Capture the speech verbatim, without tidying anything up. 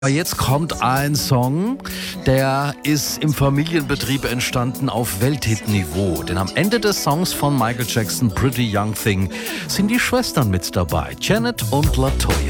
Jetzt kommt ein Song, der ist im Familienbetrieb entstanden auf Welthit-Niveau. Denn am Ende des Songs von Michael Jackson, Pretty Young Thing, sind die Schwestern mit dabei, Janet und Latoya.